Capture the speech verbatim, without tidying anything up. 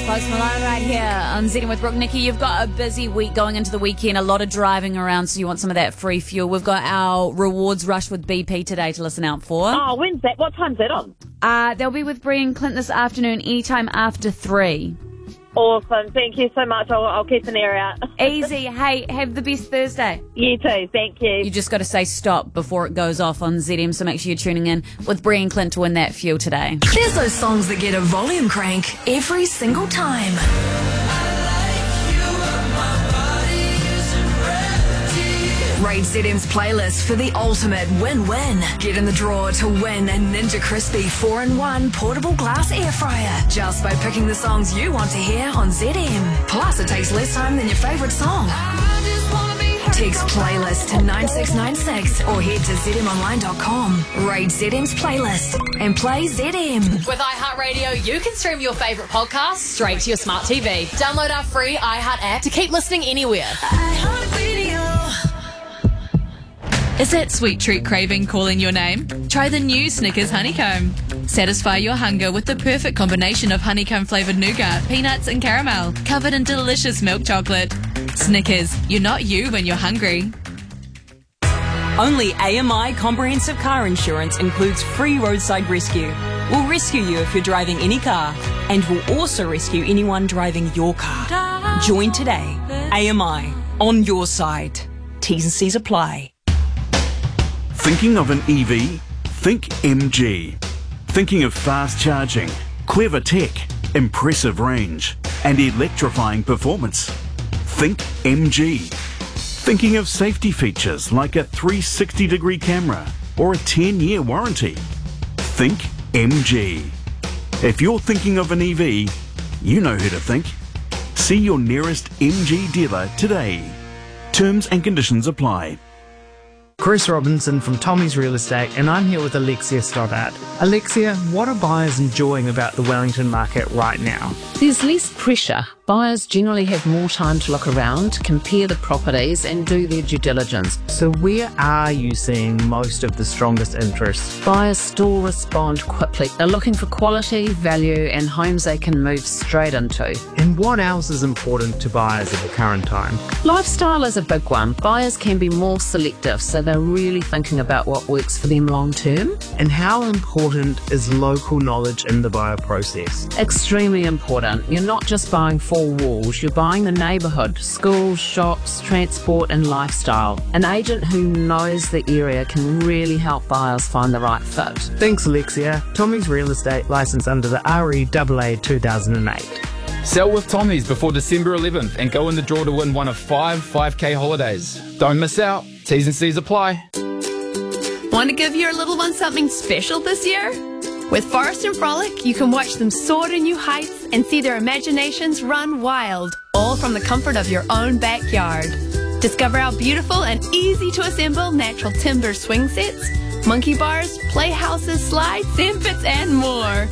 Post Malone right here on Z M with Brooke. Nikki, you've got a busy week going into the weekend, a lot of driving around, so you want some of that free fuel. We've got our rewards rush with B P today to listen out for. Oh, when's that? What time's that on? Uh, they'll be with Bree and Clint this afternoon, anytime after three. Awesome. Thank you so much. I'll, I'll keep an ear out. Easy. Hey, have the best Thursday. You too. Thank you. You just got to say stop before it goes off on Z M, so make sure you're tuning in with Bree and Clint to win that fuel today. There's those songs that get a volume crank every single time. Raid Z M's playlist for the ultimate win-win. Get in the draw to win a Ninja Crispy four in one portable glass air fryer just by picking the songs you want to hear on Z M. Plus, it takes less time than your favourite song. Text playlist to nine six nine six or head to z m online dot com. Raid Z M's playlist and play Z M. With iHeartRadio, you can stream your favourite podcasts straight to your smart T V. Download our free iHeart app to keep listening anywhere. Is that sweet treat craving calling your name? Try the new Snickers Honeycomb. Satisfy your hunger with the perfect combination of honeycomb-flavoured nougat, peanuts and caramel, covered in delicious milk chocolate. Snickers, you're not you when you're hungry. Only A M I Comprehensive Car Insurance includes free roadside rescue. We'll rescue you if you're driving any car, and we'll also rescue anyone driving your car. Join today. A M I, on your side. T's and C's apply. Thinking of an E V? Think M G. Thinking of fast charging, clever tech, impressive range, and electrifying performance? Think M G. Thinking of safety features like a three sixty degree camera or a ten year warranty? Think M G. If you're thinking of an E V, you know who to think. See your nearest M G dealer today. Terms and conditions apply. Chris Robinson from Tommy's Real Estate, and I'm here with Alexia Stoddart. Alexia, what are buyers enjoying about the Wellington market right now? There's less pressure. Buyers generally have more time to look around, compare the properties and do their due diligence. So where are you seeing most of the strongest interest? Buyers still respond quickly. They're looking for quality, value and homes they can move straight into. And what else is important to buyers at the current time? Lifestyle is a big one. Buyers can be more selective, so they're really thinking about what works for them long term. And how important is local knowledge in the buyer process? Extremely important. You're not just buying four walls, you're buying the neighbourhood, schools, shops, transport and lifestyle. An agent who knows the area can really help buyers find the right fit. Thanks, Alexia. Tommy's Real Estate, licensed under the R E A A two thousand eight. Sell with Tommy's before December eleventh and go in the draw to win one of five 5K holidays. Don't miss out. T's and C's apply. Want to give your little one something special this year? With Forest and Frolic, you can watch them soar to new heights and see their imaginations run wild, all from the comfort of your own backyard. Discover our beautiful and easy to assemble natural timber swing sets, monkey bars, playhouses, slides, sand pits and more.